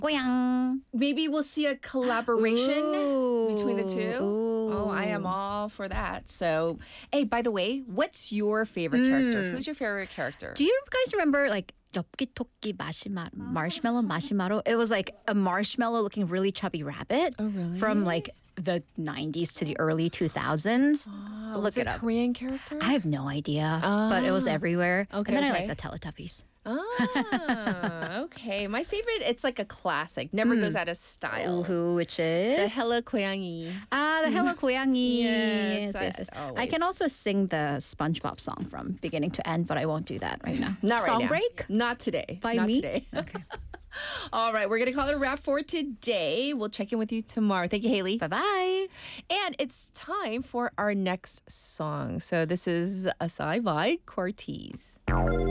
Goyang. Maybe we'll see a collaboration between the two. Ooh. Oh, I am all for that. So, hey, by the way, what's your favorite character? Who's your favorite character? Do you guys remember like 엽기 토끼 marshmallow 마시마로? It was like a marshmallow looking really chubby rabbit. Oh, really? From like the 90s to the early 2000s. Was Look it it a up. Korean character? I have no idea, but it was everywhere. Okay, and then I okay. like the Teletubbies. Okay. My favorite, it's like a classic. Never goes out of style. Which The is? Hello Koyangi. The Hello Koyangi. Yes, I always. can also sing the SpongeBob song from beginning to end, but I won't do that right now. Not right Song now. break? Not today. By Not me? today. Okay. All right. We're going to call it a wrap for today. We'll check in with you tomorrow. Thank you, Haley. Bye-bye. And it's time for our next song. So this is Asai by Cortez.